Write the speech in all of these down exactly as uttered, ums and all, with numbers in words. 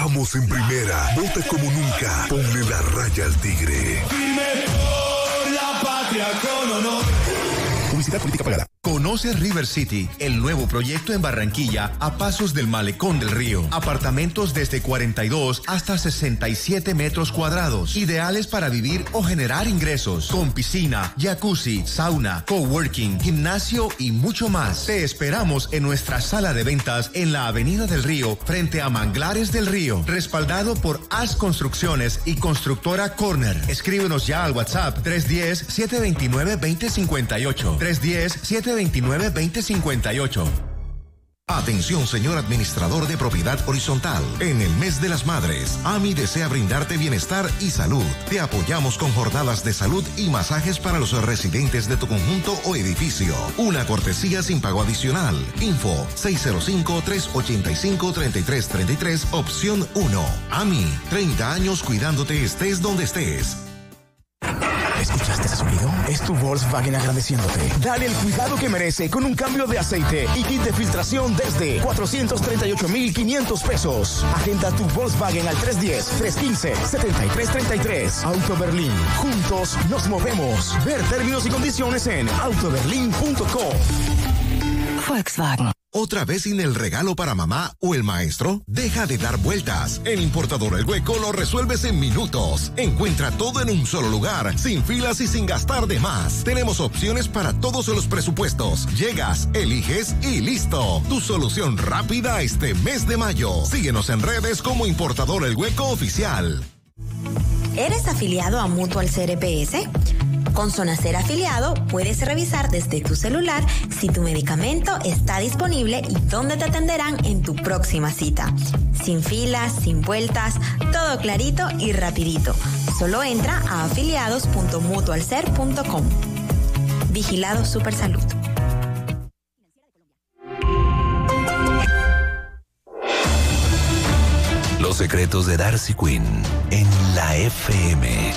Estamos en primera. Vota como nunca. Ponle la raya al tigre. Firme por la patria con honor. Publicidad política pagada. Conoce River City, el nuevo proyecto en Barranquilla, a pasos del Malecón del Río. Apartamentos desde cuarenta y dos hasta sesenta y siete metros cuadrados, ideales para vivir o generar ingresos, con piscina, jacuzzi, sauna, coworking, gimnasio y mucho más. Te esperamos en nuestra sala de ventas en la Avenida del Río, frente a Manglares del Río, respaldado por As Construcciones y Constructora Corner. Escríbenos ya al WhatsApp tres uno cero, siete dos nueve, dos cero cinco ocho, tres uno cero, siete dos nueve, dos cero cinco ocho. Atención, señor administrador de propiedad horizontal. En el mes de las madres, A M I desea brindarte bienestar y salud. Te apoyamos con jornadas de salud y masajes para los residentes de tu conjunto o edificio. Una cortesía sin pago adicional. Info seis cero cinco, tres ocho cinco, tres tres tres tres, opción uno. A M I, treinta años cuidándote estés donde estés. ¿Escuchaste ese sonido? Es tu Volkswagen agradeciéndote. Dale el cuidado que merece con un cambio de aceite y kit de filtración desde cuatrocientos treinta y ocho mil quinientos pesos. Agenda tu Volkswagen al tres uno cero, tres uno cinco, siete tres tres tres. Auto Berlín. Juntos nos movemos. Ver términos y condiciones en autoberlin punto com. Volkswagen. ¿Otra vez sin el regalo para mamá o el maestro? Deja de dar vueltas. En Importador El Hueco lo resuelves en minutos. Encuentra todo en un solo lugar, sin filas y sin gastar de más. Tenemos opciones para todos los presupuestos. Llegas, eliges y listo. Tu solución rápida este mes de mayo. Síguenos en redes como Importador El Hueco Oficial. ¿Eres afiliado a Mutual C R P S? Con Zonacer afiliado puedes revisar desde tu celular si tu medicamento está disponible y dónde te atenderán en tu próxima cita. Sin filas, sin vueltas, todo clarito y rapidito. Solo entra a afiliados punto mutualcer punto com. Vigilado Supersalud. Los secretos de Darcy Quinn en la F M.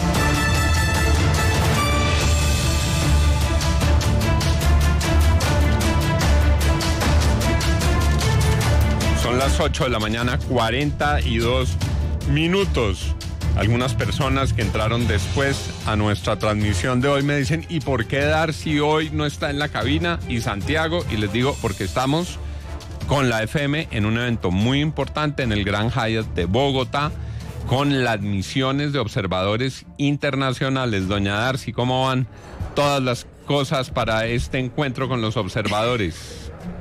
Son las ocho de la mañana, cuarenta y dos minutos. Algunas personas que entraron después a nuestra transmisión de hoy me dicen, ¿y por qué Darcy hoy no está en la cabina y Santiago? Y les digo, porque estamos con la F M en un evento muy importante en el Gran Hyatt de Bogotá, con las misiones de observadores internacionales. Doña Darcy, ¿cómo van todas las cosas para este encuentro con los observadores?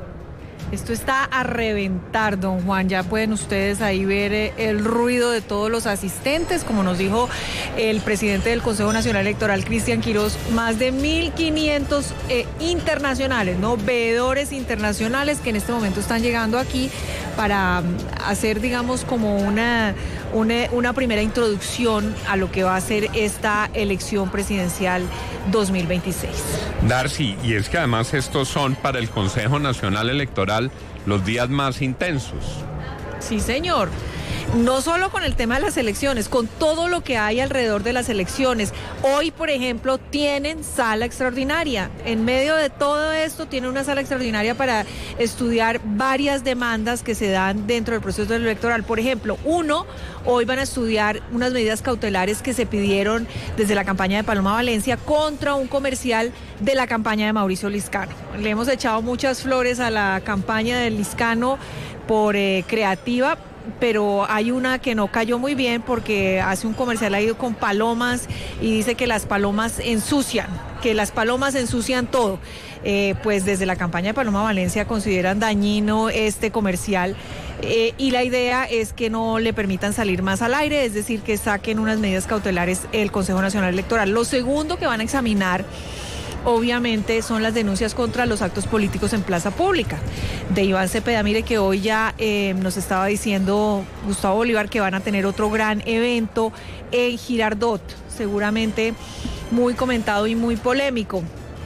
Esto está a reventar, don Juan. Ya pueden ustedes ahí ver eh, el ruido de todos los asistentes. Como nos dijo el presidente del Consejo Nacional Electoral, Cristian Quirós, más de mil quinientos eh, internacionales, ¿no? Veedores internacionales que en este momento están llegando aquí para hacer, digamos, como una, una, una primera introducción a lo que va a ser esta elección presidencial dos mil veintiséis. Darcy, y es que además estos son para el Consejo Nacional Electoral los días más intensos. Sí, señor. No solo con el tema de las elecciones, con todo lo que hay alrededor de las elecciones. Hoy, por ejemplo, tienen sala extraordinaria. En medio de todo esto, tienen una sala extraordinaria para estudiar varias demandas que se dan dentro del proceso electoral. Por ejemplo, uno, hoy van a estudiar unas medidas cautelares que se pidieron desde la campaña de Paloma Valencia contra un comercial de la campaña de Mauricio Liscano. Le hemos echado muchas flores a la campaña de Liscano por eh, creativa, pero hay una que no cayó muy bien porque hace un comercial ahí con palomas y dice que las palomas ensucian, que las palomas ensucian todo. Eh, pues desde la campaña de Paloma Valencia consideran dañino este comercial eh, y la idea es que no le permitan salir más al aire, es decir, que saquen unas medidas cautelares el Consejo Nacional Electoral. Lo segundo que van a examinar, obviamente, son las denuncias contra los actos políticos en plaza pública. De Iván Cepeda, mire que hoy ya eh, nos estaba diciendo Gustavo Bolívar que van a tener otro gran evento en Girardot, seguramente muy comentado y muy polémico.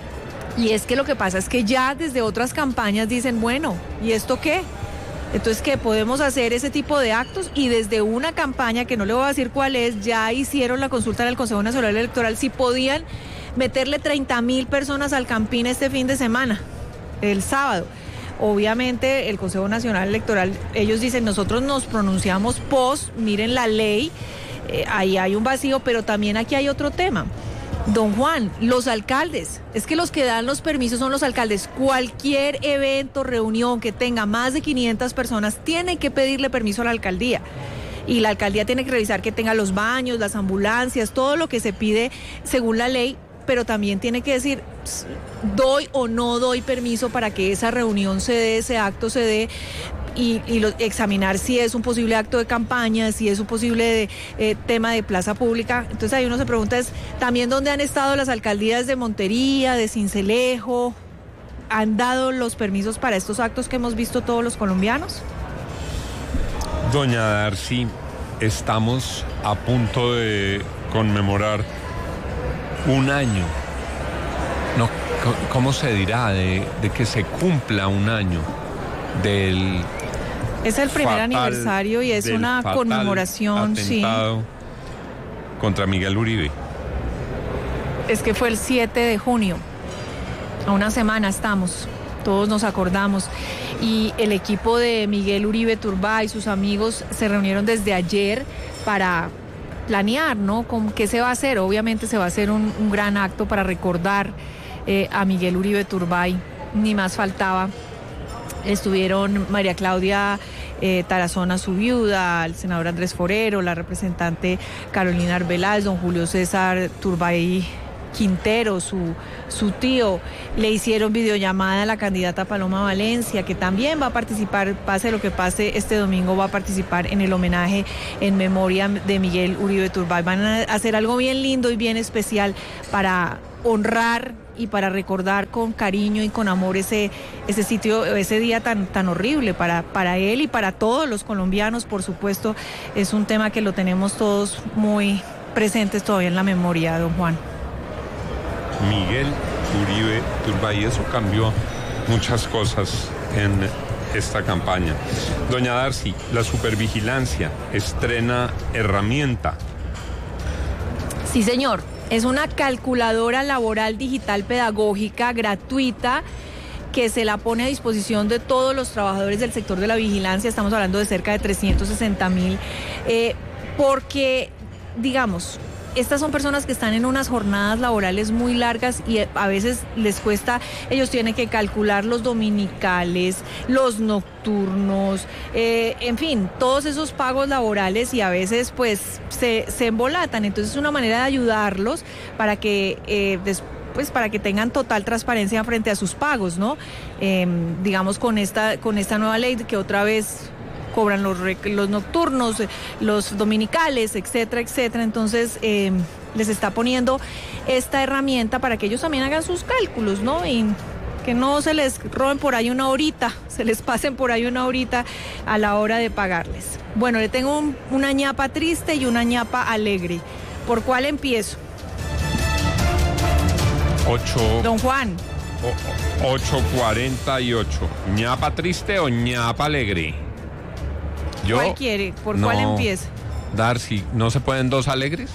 Y es que lo que pasa es que ya desde otras campañas dicen, bueno, ¿y esto qué? Entonces, ¿qué? Podemos hacer ese tipo de actos, y desde una campaña, que no le voy a decir cuál es, ya hicieron la consulta en el Consejo Nacional Electoral si podían meterle treinta mil personas al Campín este fin de semana, el sábado. obviamente el Consejo Nacional Electoral, ellos dicen, nosotros nos pronunciamos post, miren la ley, eh, ahí hay un vacío, pero también aquí hay otro tema. Don Juan, los alcaldes, es que los que dan los permisos son los alcaldes. Cualquier evento, reunión que tenga más de quinientas personas, tiene que pedirle permiso a la alcaldía. Y la alcaldía tiene que revisar que tenga los baños, las ambulancias, todo lo que se pide según la ley, pero también tiene que decir, doy o no doy permiso para que esa reunión se dé, ese acto se dé. Y, y lo, examinar si es un posible acto de campaña, si es un posible de, eh, tema de plaza pública. Entonces ahí uno se pregunta es también dónde han estado las alcaldías de Montería, de Sincelejo, ¿han dado los permisos para estos actos que hemos visto todos los colombianos? Doña Darcy, estamos a punto de conmemorar un año, no, ¿cómo se dirá? De, de que se cumpla un año del... Es el primer aniversario y es una conmemoración, sí. Contra Miguel Uribe. Es que fue el siete de junio, a una semana estamos, todos nos acordamos. Y el equipo de Miguel Uribe Turbay y sus amigos se reunieron desde ayer para planear, ¿no? ¿Con qué se va a hacer? Obviamente se va a hacer un, un gran acto para recordar eh, a Miguel Uribe Turbay, ni más faltaba. Estuvieron María Claudia eh, Tarazona, su viuda, el senador Andrés Forero, la representante Carolina Arbeláez, don Julio César Turbay Quintero, su, su tío. Le hicieron videollamada a la candidata Paloma Valencia, que también va a participar, pase lo que pase, este domingo va a participar en el homenaje en memoria de Miguel Uribe Turbay. Van a hacer algo bien lindo y bien especial para honrar y para recordar con cariño y con amor ese, ese sitio, ese día tan, tan horrible para, para él y para todos los colombianos, por supuesto. Es un tema que lo tenemos todos muy presentes todavía en la memoria, don Juan. Miguel Uribe Turbay, eso cambió muchas cosas en esta campaña. Doña Darcy, la supervigilancia estrena herramienta. Sí, señor. Es una calculadora laboral digital pedagógica gratuita que se la pone a disposición de todos los trabajadores del sector de la vigilancia. Estamos hablando de cerca de trescientos sesenta mil, eh, porque, digamos, estas son personas que están en unas jornadas laborales muy largas y a veces les cuesta, ellos tienen que calcular los dominicales, los nocturnos, eh, en fin, todos esos pagos laborales y a veces pues se, se embolatan. Entonces es una manera de ayudarlos para que eh, después pues para que tengan total transparencia frente a sus pagos, ¿no? Eh, digamos con esta, con esta nueva ley que otra vez cobran los, los nocturnos, los dominicales, etcétera, etcétera. Entonces eh, les está poniendo esta herramienta para que ellos también hagan sus cálculos, ¿no? Y que no se les roben por ahí una horita, se les pasen por ahí una horita a la hora de pagarles. Bueno, le tengo un, una ñapa triste y una ñapa alegre. ¿Por cuál empiezo? Ocho. Don Juan. ocho cuarenta y ocho. ¿Ñapa triste o ñapa alegre? Yo, ¿cuál quiere? ¿Por no, cuál empieza? Darcy, ¿no se pueden dos alegres?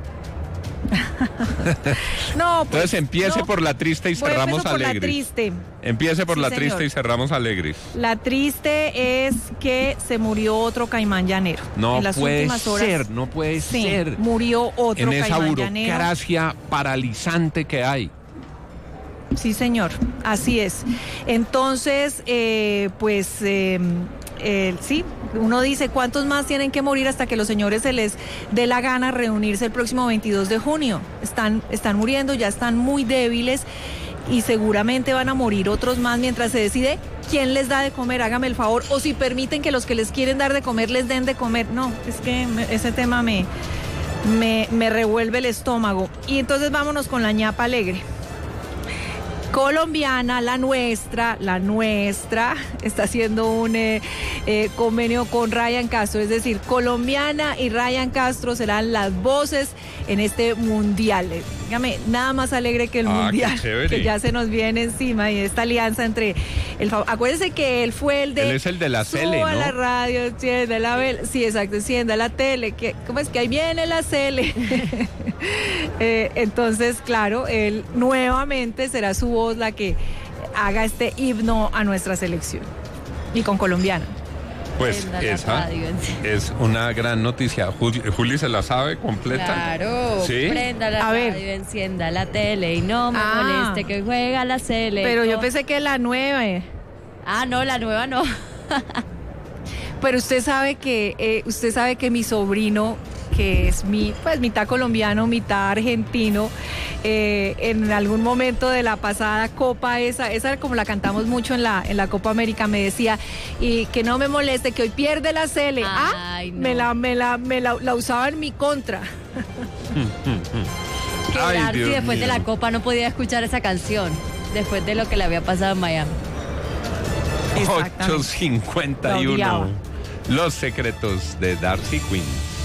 No, pues, entonces empiece no. por la triste y Voy cerramos por alegres. La triste. Empiece por sí, la señor. triste y cerramos alegres. La triste es que se murió otro caimán llanero. No en las puede últimas horas, ser, no puede sí, ser. Murió otro en esa caimán llanero. burocracia paralizante que hay. Sí, señor, así es. Entonces, eh, pues, eh, eh, sí, uno dice, ¿cuántos más tienen que morir hasta que los señores se les dé la gana reunirse el próximo veintidós de junio? Están, están muriendo, ya están muy débiles y seguramente van a morir otros más mientras se decide quién les da de comer, hágame el favor, o si permiten que los que les quieren dar de comer les den de comer. No, es que me, ese tema me, me, me revuelve el estómago. Y entonces vámonos con la ñapa alegre. Colombiana, la nuestra, la nuestra, está haciendo un eh, eh, convenio con Ryan Castro, es decir, Colombiana y Ryan Castro serán las voces en este mundial. Dígame, nada más alegre que el ah, mundial, que ya se nos viene encima y esta alianza entre el, acuérdense que él fue el de él es el de la tele, ¿no? a la radio, encienda la vela, sí, exacto, encienda la tele, que cómo es que ahí viene la tele. eh, entonces, claro, él nuevamente será su voz la que haga este himno a nuestra selección y con colombiana. Pues esa es una gran noticia. Juli, Juli se la sabe completa. Claro, ¿sí? Prenda la A ver. radio, encienda la tele y no me Ah. moleste que juega la sele. Pero yo no. pensé que la nueve. Ah, no, la nueva no. Pero usted sabe que eh, usted sabe que mi sobrino, que es mi, pues mitad colombiano, mitad argentino, eh, en algún momento de la pasada Copa esa, esa como la cantamos mucho en la en la Copa América, me decía, y que no me moleste que hoy pierde la Sele. Ah, Ay, no. me la me la me la, la usaba en mi contra. Que Ay, Darcy Dios después mío. de la Copa no podía escuchar esa canción, después de lo que le había pasado en Miami. ocho cincuenta y Lo odiaba. uno. Los secretos de Darcy Quinn.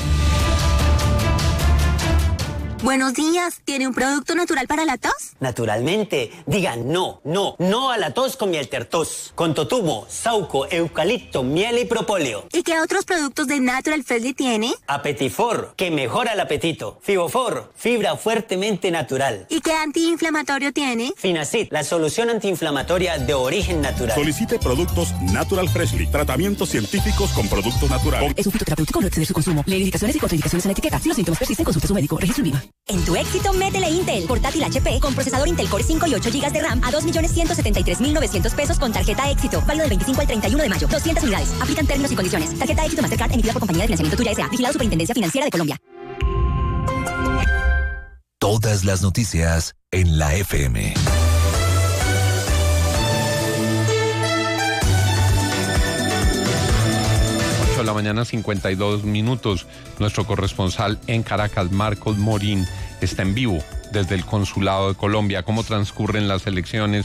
Buenos días, ¿tiene un producto natural para la tos? Naturalmente, digan no, no, no a la tos con miel tertos, con totumo, sauco, eucalipto, miel y propóleo. ¿Y qué otros productos de Natural Freshly tiene? Apetifor, que mejora el apetito. Fibofor, fibra fuertemente natural. ¿Y qué antiinflamatorio tiene? Finacid, la solución antiinflamatoria de origen natural. Solicite productos Natural Freshly, tratamientos científicos con productos naturales. Es un fitoterapéutico, no exceder su consumo. Lee indicaciones y contraindicaciones en la etiqueta. Si los síntomas persisten, consulte a su médico. Registro INVIMA. En tu éxito, métele Intel. Portátil H P con procesador Intel Core cinco y ocho gigas de RAM a dos millones ciento setenta y tres mil novecientos pesos con tarjeta Éxito. Válido del veinticinco al treinta y uno de mayo. doscientas unidades. Aplican términos y condiciones. Tarjeta Éxito Mastercard emitida por Compañía de Financiamiento Tuya S A. Vigilado Superintendencia Financiera de Colombia. Todas las noticias en la F M. ocho de la mañana, cincuenta y dos minutos. Nuestro corresponsal en Caracas, Marcos Morín, está en vivo desde el Consulado de Colombia. ¿Cómo transcurren las elecciones